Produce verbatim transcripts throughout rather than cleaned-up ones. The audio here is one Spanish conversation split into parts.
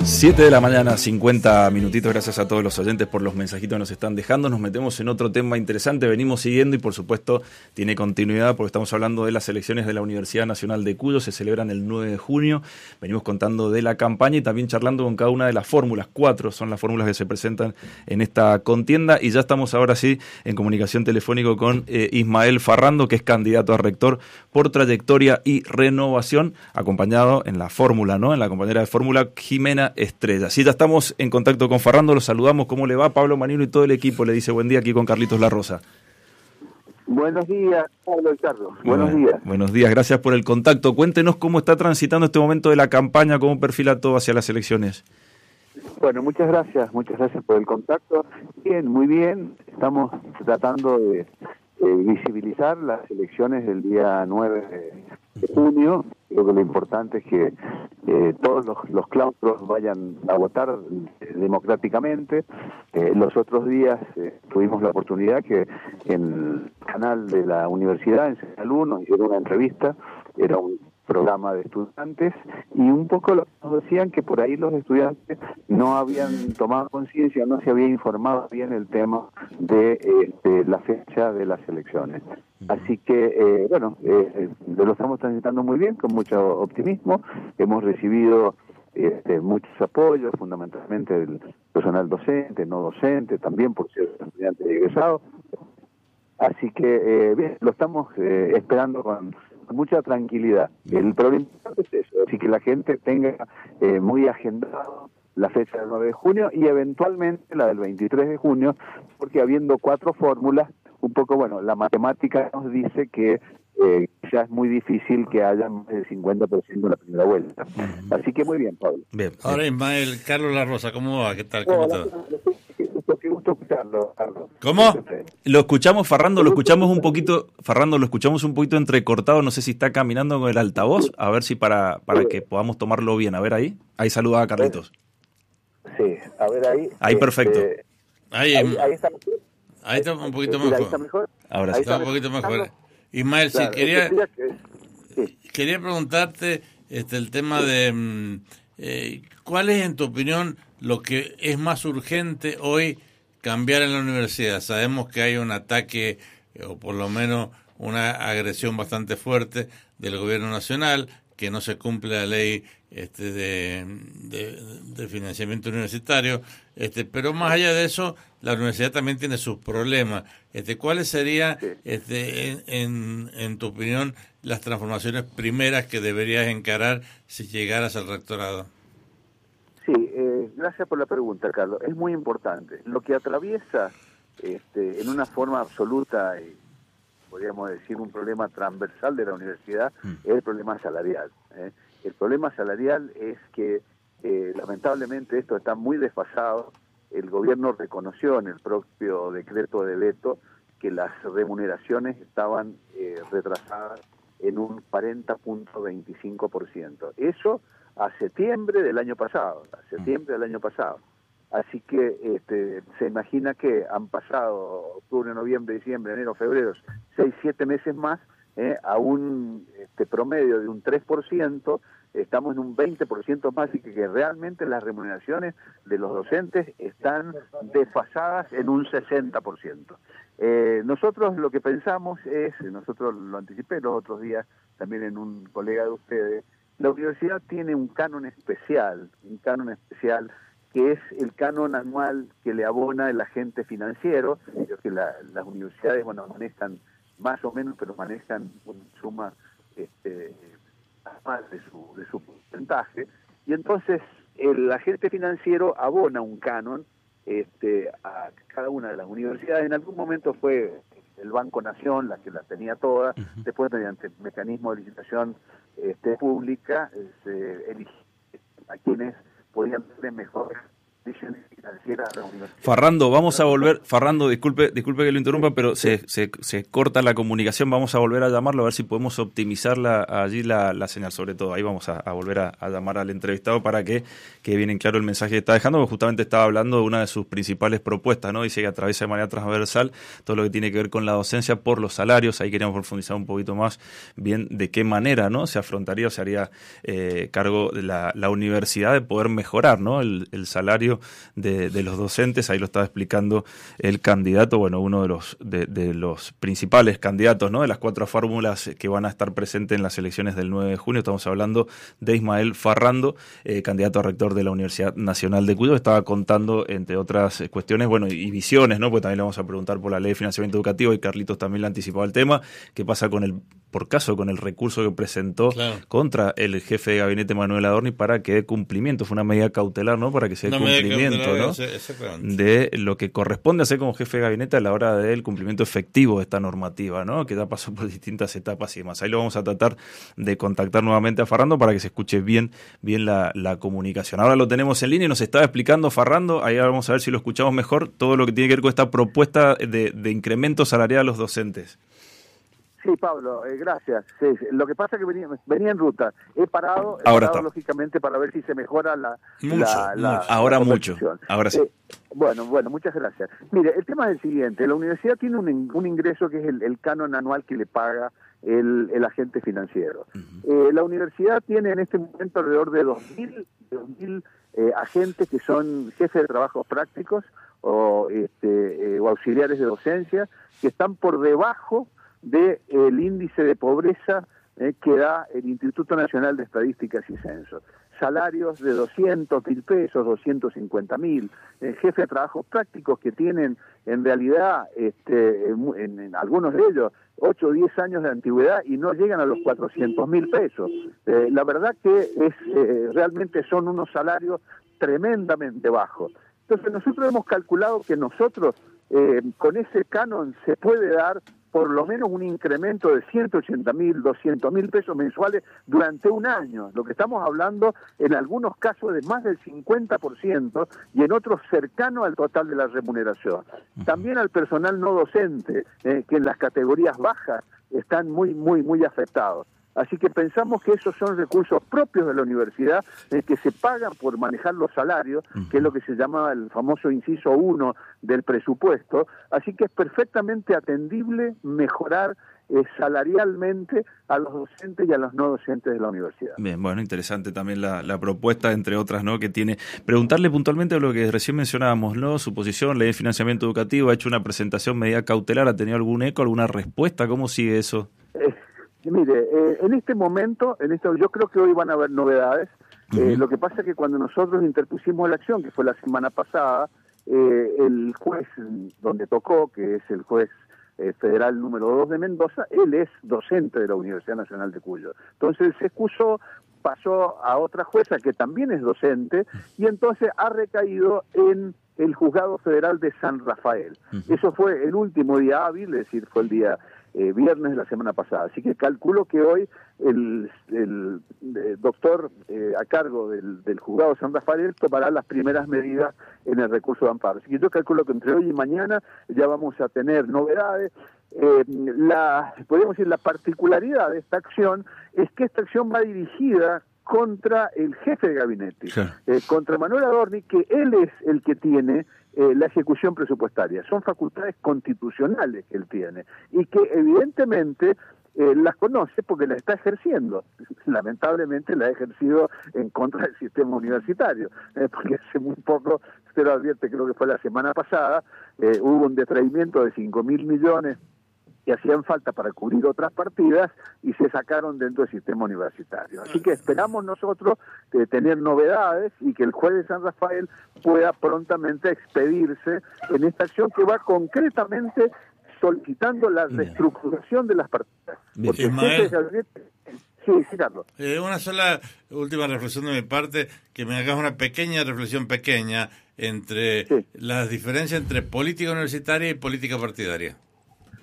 siete de la mañana, cincuenta minutitos. Gracias a todos los oyentes por los mensajitos que nos están dejando. Nos metemos en otro tema interesante, venimos siguiendo y por supuesto tiene continuidad porque estamos hablando de las elecciones de la Universidad Nacional de Cuyo, se celebran el nueve de junio. Venimos contando de la campaña y también charlando con cada una de las fórmulas. Cuatro son las fórmulas que se presentan en esta contienda y ya estamos ahora sí en comunicación telefónico con eh, Ismael Farrando, que es candidato a rector por Trayectoria y Renovación, acompañado en la fórmula, ¿no? En la compañera de fórmula, Jimena Estrella. Sí, ya estamos en contacto con Farrando, lo saludamos. ¿Cómo le va? Pablo Manilo y todo el equipo le dice buen día aquí con Carlitos La Rosa. Buenos días, Pablo y Carlos. Buenos bueno, días. Buenos días, gracias por el contacto. Cuéntenos cómo está transitando este momento de la campaña, cómo perfila todo hacia las elecciones. Bueno, muchas gracias, muchas gracias por el contacto. Bien, muy bien. Estamos tratando de eh, visibilizar las elecciones del día nueve de junio. Creo que lo importante es que eh, todos los, los claustros vayan a votar eh, democráticamente. Eh, los otros días eh, tuvimos la oportunidad que en el canal de la universidad, en Señal uno, hicieron una entrevista. Era un programa de estudiantes y un poco nos decían que por ahí los estudiantes no habían tomado conciencia, no se había informado bien el tema de, eh, de la fecha de las elecciones. Así que, eh, bueno, eh, lo estamos transitando muy bien, con mucho optimismo. Hemos recibido este, muchos apoyos, fundamentalmente del personal docente, no docente, también por ser estudiantes egresados. Así que, eh, bien, lo estamos eh, esperando con mucha tranquilidad. El problema es eso, así que la gente tenga eh, muy agendado la fecha del nueve de junio y eventualmente la del veintitrés de junio, porque habiendo cuatro fórmulas, un poco, bueno, la matemática nos dice que eh, ya es muy difícil que haya más del cincuenta por ciento en la primera vuelta. Así que muy bien, Pablo. Bien. Ahora Ismael, Carlos La Rosa, ¿cómo va? ¿Qué tal? ¿Cómo Hola, te va? Qué gusto escucharlo, Carlos. ¿Cómo? Lo escuchamos, Farrando, lo escuchamos un poquito, Farrando, lo escuchamos un poquito entrecortado, no sé si está caminando con el altavoz, a ver si para, para que podamos tomarlo bien, a ver ahí, ahí saluda a Carlitos. Sí, a ver ahí. Ahí perfecto. Este, Ahí, ahí, ahí está mejor. Ahí está un poquito Mira, mejor. ahí está mejor. Ahora sí. Ahí Está un poquito mejor. Ismael, Claro, sí, quería, que, sí. quería preguntarte este, el tema de eh, ¿cuál es, en tu opinión, lo que es más urgente hoy cambiar en la universidad? Sabemos que hay un ataque, o por lo menos una agresión bastante fuerte del gobierno nacional, que no se cumple la ley este, de, de, de financiamiento universitario, este, pero más allá de eso, la universidad también tiene sus problemas. Este, ¿Cuáles serían, este, en, en, en tu opinión, las transformaciones primeras que deberías encarar si llegaras al rectorado? Sí, eh, gracias por la pregunta, Carlos. Es muy importante. Lo que atraviesa este, en una forma absoluta, y podríamos decir un problema transversal de la universidad, mm. es el problema salarial. ¿eh? El problema salarial es que eh, lamentablemente esto está muy desfasado. El gobierno reconoció en el propio decreto de veto que las remuneraciones estaban eh, retrasadas en un cuarenta punto veinticinco por ciento. Eso a septiembre del año pasado, a septiembre del año pasado. Así que este, se imagina que han pasado octubre, noviembre, diciembre, enero, febrero, seis, siete meses más, eh, a un este, promedio de un tres por ciento, estamos en un veinte por ciento más, y que, que realmente las remuneraciones de los docentes están desfasadas en un sesenta por ciento. Eh, nosotros lo que pensamos es, nosotros lo anticipé los otros días también en un colega de ustedes, la universidad tiene un canon especial, un canon especial que es el canon anual que le abona el agente financiero. Creo que la, las universidades, bueno, manejan más o menos, pero manejan una suma este, más de su, de su porcentaje, y entonces el agente financiero abona un canon este, a cada una de las universidades. En algún momento fue el Banco Nación la que la tenía toda, uh-huh. Después mediante mecanismo de licitación este, pública se eligió a quienes podían tener mejores condiciones financieras financiera de la universidad. Farrando, vamos a volver, Farrando, disculpe, disculpe que lo interrumpa, pero se, se, se corta la comunicación, vamos a volver a llamarlo a ver si podemos optimizar la, allí la, la señal, sobre todo, ahí vamos a, a volver a, a llamar al entrevistado para que quede bien en claro el mensaje que está dejando, porque justamente estaba hablando de una de sus principales propuestas, ¿no? Dice que atraviesa de manera transversal todo lo que tiene que ver con la docencia por los salarios, ahí queríamos profundizar un poquito más bien de qué manera, ¿no? Se afrontaría o se haría eh, cargo de la, la universidad de poder mejorar, ¿no? El, el salario de, de los docentes, ahí lo estaba explicando el candidato, bueno, uno de los de, de los principales candidatos, ¿no? De las cuatro fórmulas que van a estar presentes en las elecciones del nueve de junio, estamos hablando de Ismael Farrando, eh, candidato a rector de la Universidad Nacional de Cuyo, estaba contando, entre otras cuestiones, bueno, y visiones, ¿no? Porque también le vamos a preguntar por la ley de financiamiento educativo, y Carlitos también le anticipaba el tema, qué pasa con el, por caso, con el recurso que presentó claro. contra el jefe de gabinete Manuel Adorni para que dé cumplimiento, fue una medida cautelar, ¿no? Para que se dé una cumplimiento, ¿no? De lo que corresponde hacer como jefe de gabinete a la hora del cumplimiento efectivo de esta normativa, ¿no? Que ya pasó por distintas etapas y demás. Ahí lo vamos a tratar de contactar nuevamente a Farrando para que se escuche bien, bien la, la comunicación. Ahora lo tenemos en línea y nos estaba explicando Farrando, ahí vamos a ver si lo escuchamos mejor, todo lo que tiene que ver con esta propuesta de, de incremento salarial a los docentes. Sí, Pablo, eh, gracias. Sí, sí. Lo que pasa es que venía, venía en ruta. He parado, he Ahora parado está. lógicamente para ver si se mejora la... Mucho, la, la mucho. Ahora la mucho. Ahora sí. Eh, bueno, bueno, muchas gracias. Mire, el tema es el siguiente. La universidad tiene un, un ingreso que es el, el canon anual que le paga el, el agente financiero. Uh-huh. eh, la universidad tiene en este momento alrededor de dos mil eh, agentes que son jefes de trabajos prácticos o, este, eh, o auxiliares de docencia que están por debajo del índice de pobreza eh, que da el Instituto Nacional de Estadísticas y Censos. Salarios de doscientos mil pesos, doscientos cincuenta mil, eh, jefes de trabajos prácticos que tienen en realidad, este, en, en algunos de ellos, ocho o diez años de antigüedad y no llegan a los cuatrocientos mil pesos. Eh, la verdad que es eh, realmente son unos salarios tremendamente bajos. Entonces nosotros hemos calculado que nosotros eh, con ese canon se puede dar por lo menos un incremento de ciento ochenta mil, doscientos mil pesos mensuales durante un año. Lo que estamos hablando en algunos casos de más del cincuenta por ciento y en otros cercano al total de la remuneración. También al personal no docente, eh, que en las categorías bajas están muy, muy, muy afectados. Así que pensamos que esos son recursos propios de la universidad eh, que se pagan por manejar los salarios, que es lo que se llama el famoso inciso uno del presupuesto. Así que es perfectamente atendible mejorar eh, salarialmente a los docentes y a los no docentes de la universidad. Bien, bueno, interesante también la, la propuesta, entre otras, ¿no? Que tiene. Preguntarle puntualmente a lo que recién mencionábamos, ¿no? Su posición, ley de financiamiento educativo, ha hecho una presentación medida cautelar, ¿ha tenido algún eco, alguna respuesta? ¿Cómo sigue eso? Eh, Mire, eh, en este momento, en esto, yo creo que hoy van a haber novedades. Uh-huh. Eh, lo que pasa es que cuando nosotros interpusimos la acción, que fue la semana pasada, eh, el juez donde tocó, que es el juez eh, federal número dos de Mendoza, él es docente de la Universidad Nacional de Cuyo. Entonces se excusó, pasó a otra jueza que también es docente, y entonces ha recaído en el Juzgado Federal de San Rafael. Uh-huh. Eso fue el último día hábil, es decir, fue el día eh, viernes de la semana pasada. Así que calculo que hoy el, el, el doctor eh, a cargo del, del Juzgado de San Rafael tomará las primeras medidas en el recurso de amparo. Así que yo calculo que entre hoy y mañana ya vamos a tener novedades. Eh, la, podríamos decir, la particularidad de esta acción es que esta acción va dirigida contra el jefe de gabinete, sí. eh, contra Manuel Adorni, que él es el que tiene eh, la ejecución presupuestaria. Son facultades constitucionales que él tiene y que evidentemente eh, las conoce porque las está ejerciendo. Lamentablemente la ha ejercido en contra del sistema universitario, eh, porque hace muy poco, usted lo advierte, creo que fue la semana pasada, eh, hubo un detraimiento de cinco mil millones que hacían falta para cubrir otras partidas y se sacaron dentro del sistema universitario. Así que esperamos nosotros eh, tener novedades y que el juez de San Rafael pueda prontamente expedirse en esta acción que va concretamente solicitando la reestructuración de las partidas. Bien. Porque el jefe de gabinete... Sí, sí, Carlos. Eh, una sola última reflexión de mi parte, que me hagas una pequeña reflexión pequeña entre sí. las diferencias entre política universitaria y política partidaria.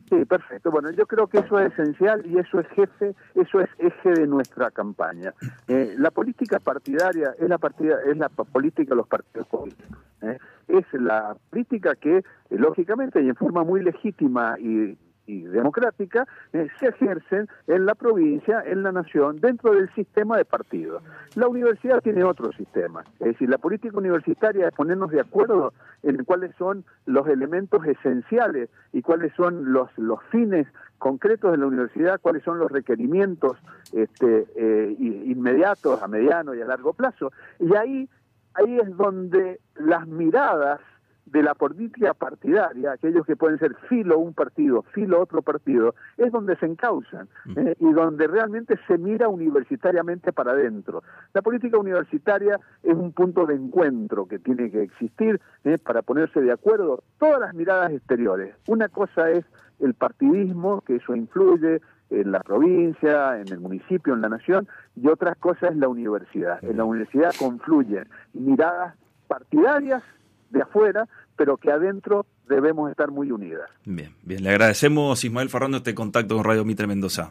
Sí, perfecto. Bueno, yo creo que eso es esencial y eso es jefe, eso es eje de nuestra campaña. Eh, la política partidaria es la partida, es la política de los partidos políticos. ¿eh? Es la política que, eh, lógicamente y en forma muy legítima y y democrática, eh, se ejercen en la provincia, en la nación, dentro del sistema de partidos. La universidad tiene otro sistema, es decir, la política universitaria es ponernos de acuerdo en cuáles son los elementos esenciales y cuáles son los, los fines concretos de la universidad, cuáles son los requerimientos este, eh, inmediatos, a mediano y a largo plazo. Y ahí, ahí es donde las miradas de la política partidaria, aquellos que pueden ser filo un partido, filo otro partido, es donde se encausan eh, y donde realmente se mira universitariamente para adentro. La política universitaria es un punto de encuentro que tiene que existir eh, para ponerse de acuerdo todas las miradas exteriores. Una cosa es el partidismo, que eso influye en la provincia, en el municipio, en la nación, y otra cosa es la universidad. En la universidad confluyen miradas partidarias de afuera, pero que adentro debemos estar muy unidas. Bien, bien. Le agradecemos, Ismael Farrando, este contacto con Radio Mitre Mendoza.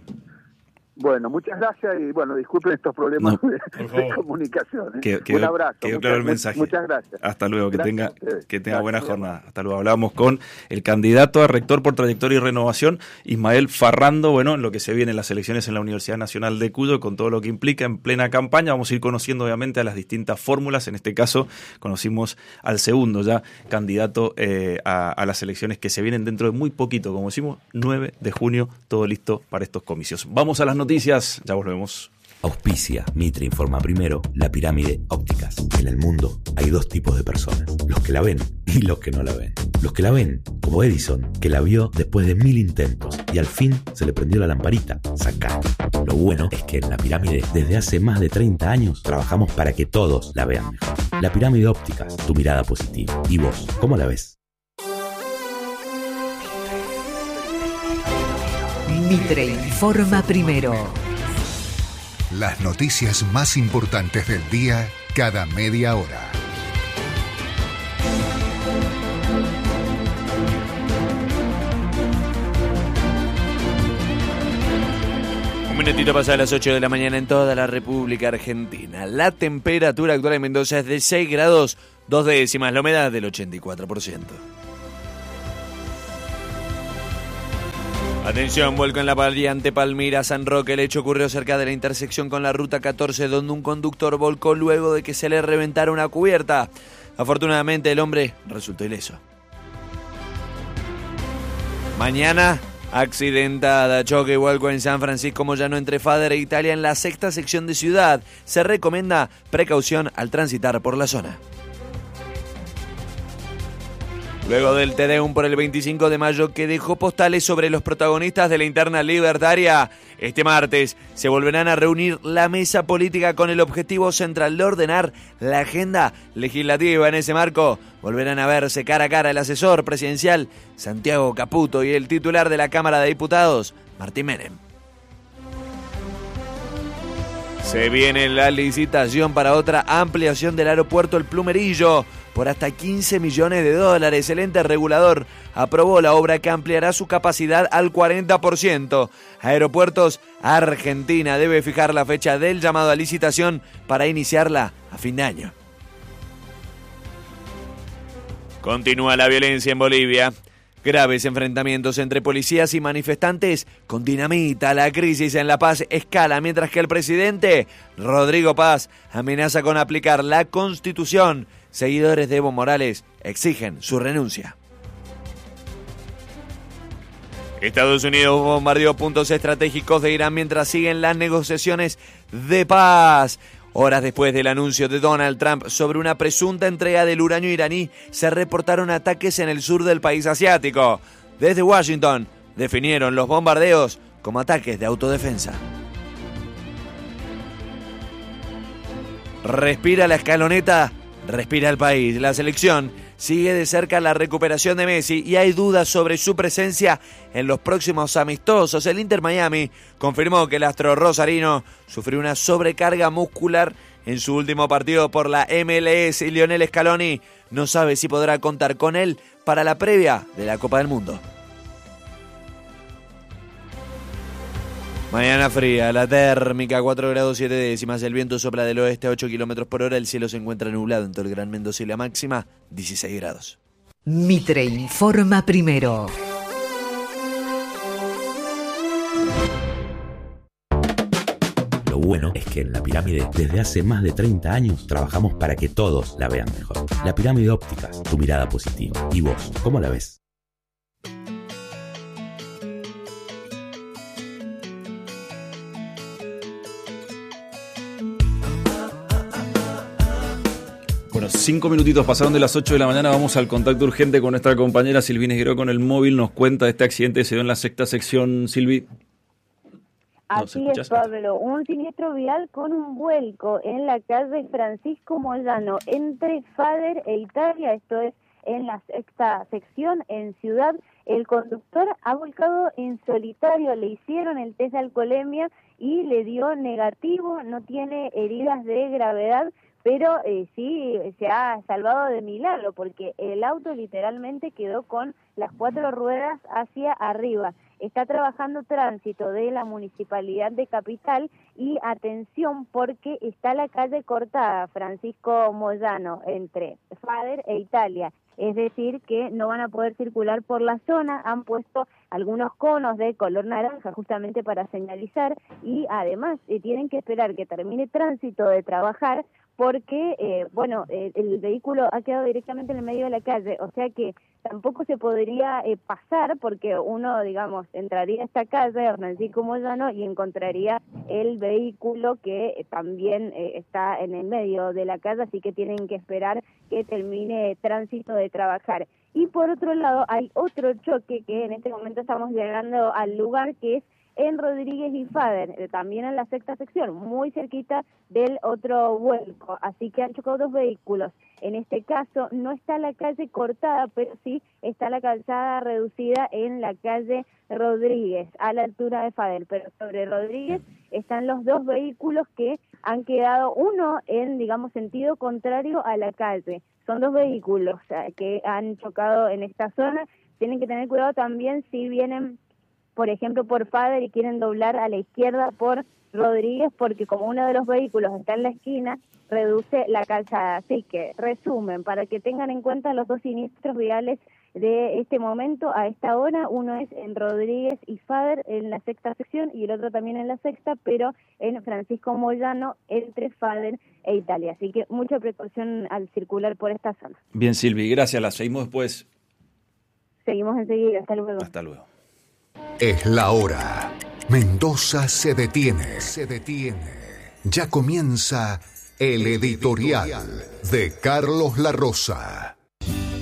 Bueno, muchas gracias y bueno, disculpen estos problemas no, de, de comunicación. ¿eh? Que, quedó, Un abrazo. Quedó muchas, claro el mensaje. Muchas gracias. Hasta luego, que gracias tenga, que tenga gracias. buena jornada. Hasta luego. Hablamos con el candidato a rector por trayectoria y renovación, Ismael Farrando, bueno, en lo que se viene en las elecciones en la Universidad Nacional de Cuyo, con todo lo que implica en plena campaña. Vamos a ir conociendo obviamente a las distintas fórmulas. En este caso, conocimos al segundo ya candidato eh, a, a las elecciones que se vienen dentro de muy poquito, como decimos, nueve de junio, todo listo para estos comicios. Vamos a las noticias, ya volvemos. Auspicia, Mitre informa primero, La Pirámide Ópticas. En el mundo hay dos tipos de personas, los que la ven y los que no la ven. Los que la ven, como Edison, que la vio después de mil intentos y al fin se le prendió la lamparita. Sacá. Lo bueno es que en La Pirámide, desde hace más de treinta años, trabajamos para que todos la vean mejor. La Pirámide Ópticas, tu mirada positiva. ¿Y vos, cómo la ves? Mitre informa primero. Las noticias más importantes del día cada media hora. Un minutito pasa a las ocho de la mañana en toda la República Argentina. La temperatura actual en Mendoza es de seis grados, dos décimas, la humedad del ochenta y cuatro por ciento. Atención, vuelco en la variante Palmira-San Roque. El hecho ocurrió cerca de la intersección con la ruta catorce, donde un conductor volcó luego de que se le reventara una cubierta. Afortunadamente, el hombre resultó ileso. Mañana, accidentada, choque y vuelco en San Francisco Moyano entre Fader e Italia en la sexta sección de Ciudad. Se recomienda precaución al transitar por la zona. Luego del Te Deum por el veinticinco de mayo que dejó postales sobre los protagonistas de la interna libertaria, este martes se volverán a reunir la mesa política con el objetivo central de ordenar la agenda legislativa. En ese marco volverán a verse cara a cara el asesor presidencial Santiago Caputo y el titular de la Cámara de Diputados, Martín Menem. Se viene la licitación para otra ampliación del aeropuerto El Plumerillo por hasta quince millones de dólares. El ente regulador aprobó la obra que ampliará su capacidad al cuarenta por ciento. Aeropuertos Argentina debe fijar la fecha del llamado a licitación para iniciarla a fin de año. Continúa la violencia en Bolivia. Graves enfrentamientos entre policías y manifestantes con dinamita. La crisis en La Paz escala mientras que el presidente Rodrigo Paz amenaza con aplicar la Constitución. Seguidores de Evo Morales exigen su renuncia. Estados Unidos bombardeó puntos estratégicos de Irán mientras siguen las negociaciones de paz. Horas después del anuncio de Donald Trump sobre una presunta entrega del uranio iraní, se reportaron ataques en el sur del país asiático. Desde Washington, definieron los bombardeos como ataques de autodefensa. Respira la escaloneta, respira el país. La selección sigue de cerca la recuperación de Messi y hay dudas sobre su presencia en los próximos amistosos. El Inter Miami confirmó que el astro rosarino sufrió una sobrecarga muscular en su último partido por la M L S y Lionel Scaloni no sabe si podrá contar con él para la previa de la Copa del Mundo. Mañana fría, la térmica cuatro grados siete décimas, el viento sopla del oeste a ocho kilómetros por hora, el cielo se encuentra nublado en todo el Gran Mendoza y la máxima dieciséis grados. Mitre informa primero. Lo bueno es que en La Pirámide, desde hace más de treinta años, trabajamos para que todos la vean mejor. La Pirámide Ópticas, tu mirada positiva. ¿Y vos, cómo la ves? Bueno, cinco minutitos pasaron de las ocho de la mañana. Vamos al contacto urgente con nuestra compañera Silvina Esgueró con el móvil. Nos cuenta de este accidente que se dio en la sexta sección. Silvi. Así es, Pablo. Un siniestro vial con un vuelco en la calle Francisco Moyano, entre Fader e Italia. Esto es en la sexta sección, en Ciudad. El conductor ha volcado en solitario. Le hicieron el test de alcoholemia y le dio negativo. No tiene heridas de gravedad, pero eh, sí se ha salvado de milagro, porque el auto literalmente quedó con las cuatro ruedas hacia arriba. Está trabajando tránsito de la Municipalidad de Capital y atención porque está la calle cortada, Francisco Moyano, entre Fader e Italia. Es decir, que no van a poder circular por la zona. Han puesto algunos conos de color naranja justamente para señalizar y además eh, tienen que esperar que termine tránsito de trabajar porque, eh, bueno, eh, el vehículo ha quedado directamente en el medio de la calle, o sea que tampoco se podría eh, pasar porque uno, digamos, entraría a esta calle, Francisco Moyano, y encontraría el vehículo que eh, también eh, está en el medio de la calle, así que tienen que esperar que termine tránsito de trabajar. Y por otro lado, hay otro choque que en este momento estamos llegando al lugar, que es en Rodríguez y Fader, eh, también en la sexta sección, muy cerquita del otro vuelco, así que han chocado dos vehículos. En este caso no está la calle cortada, pero sí está la calzada reducida en la calle Rodríguez, a la altura de Fader, pero sobre Rodríguez están los dos vehículos que han quedado, uno en, digamos, sentido contrario a la calle. Son dos vehículos eh, que han chocado en esta zona. Tienen que tener cuidado también si vienen, por ejemplo, por Fader y quieren doblar a la izquierda por Rodríguez, porque como uno de los vehículos está en la esquina, reduce la calzada. Así que, resumen, para que tengan en cuenta los dos siniestros viales de este momento, a esta hora, uno es en Rodríguez y Fader en la sexta sección y el otro también en la sexta, pero en Francisco Moyano entre Fader e Italia. Así que mucha precaución al circular por esta zona. Bien, Silvi, gracias. La seguimos después. Seguimos enseguida. Hasta luego. Hasta luego. Es la hora. Mendoza se detiene. Se detiene. Ya comienza el editorial de Carlos La Rosa.